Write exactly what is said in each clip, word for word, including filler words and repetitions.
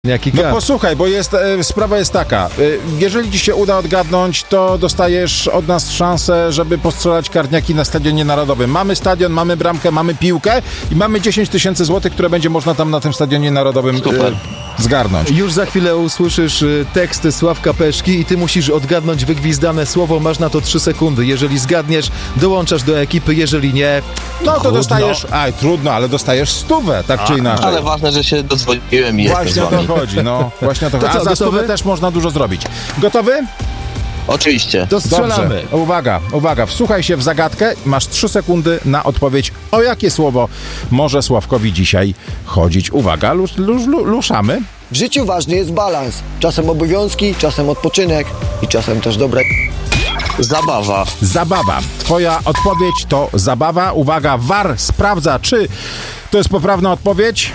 Jaki No gad. posłuchaj, bo jest, e, sprawa jest taka. E, jeżeli ci się uda odgadnąć, to dostajesz od nas szansę, żeby postrzelać karniaki na Stadionie Narodowym. Mamy stadion, mamy bramkę, mamy piłkę i mamy dziesięć tysięcy złotych, które będzie można tam na tym Stadionie Narodowym e, zgarnąć. Już za chwilę usłyszysz y, teksty Sławka Peszki i ty musisz odgadnąć wygwizdane słowo. Masz na to trzy sekundy. Jeżeli zgadniesz, dołączasz do ekipy. Jeżeli nie, No to trudno. dostajesz... Aj, trudno, ale dostajesz stówę, tak czy inaczej. Ale ważne, że się dodzwoniłem i jestem z Właśnie o wami. to chodzi, no. Właśnie o to To chodzi. co, A za gotowy? stówę też można dużo zrobić. Gotowy? Oczywiście. To strzelamy. Dobrze. Uwaga, uwaga. Wsłuchaj się w zagadkę. Masz trzy sekundy na odpowiedź. O jakie słowo może Sławkowi dzisiaj chodzić? Uwaga, lusz, lusz, luszamy. W życiu ważny jest balans. Czasem obowiązki, czasem odpoczynek i czasem też dobre... Zabawa. Zabawa. Twoja odpowiedź to zabawa. Uwaga, V A R sprawdza, czy to jest poprawna odpowiedź.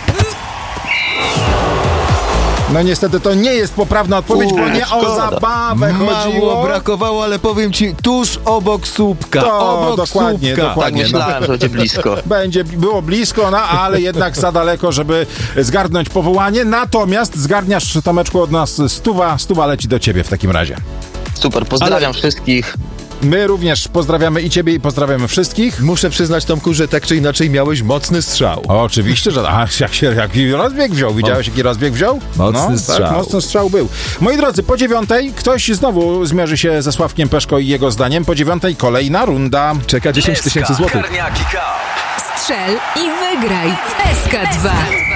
No niestety to nie jest poprawna odpowiedź, U, bo nie szkoda. o zabawę Mało chodziło. brakowało, ale powiem ci, tuż obok słupka. To obok dokładnie, słupka. Tak dokładnie. myślałem, że będzie blisko. Będzie, było blisko, no ale jednak za daleko, żeby zgarnąć powołanie. Natomiast zgarniasz, Tomeczku, od nas stuwa, stuwa leci do ciebie w takim razie. Super, pozdrawiam wszystkich. My również pozdrawiamy i ciebie, i pozdrawiamy wszystkich. Muszę przyznać, Tomku, że tak czy inaczej miałeś mocny strzał. O, oczywiście, że a, jak się jaki rozbieg wziął. Widziałeś, jaki rozbieg wziął? Mocny no, strzał. Tak, mocny strzał był. Moi drodzy, po dziewiątej ktoś znowu zmierzy się ze Sławkiem Peszko i jego zdaniem. Po dziewiątej kolejna runda. Czeka dziesięć tysięcy złotych. Strzel i wygraj w S K dwa.